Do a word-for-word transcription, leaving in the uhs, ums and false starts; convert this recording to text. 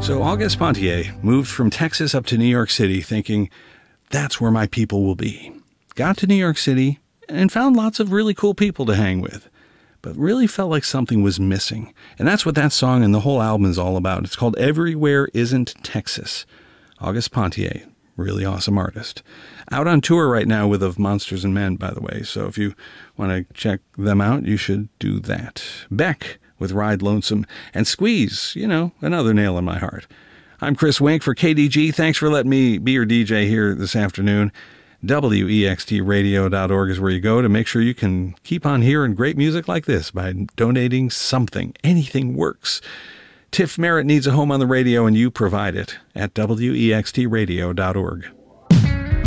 So Auguste Pontier moved from Texas up to New York City thinking, that's where my people will be. Got to New York City and found lots of really cool people to hang with, but really felt like something was missing. And that's what that song and the whole album is all about. It's called Everywhere Isn't Texas. Auguste Pontier, really awesome artist. Out on tour right now with Of Monsters and Men, by the way. So if you want to check them out, you should do that. Beck with Ride Lonesome, and Squeeze, you know, another nail in my heart. I'm Chris Wink for K D G. Thanks for letting me be your D J here this afternoon. W E X T radio dot org is where you go to make sure you can keep on hearing great music like this by donating something. Anything works. Tiff Merritt needs a home on the radio, and you provide it at W E X T radio dot org.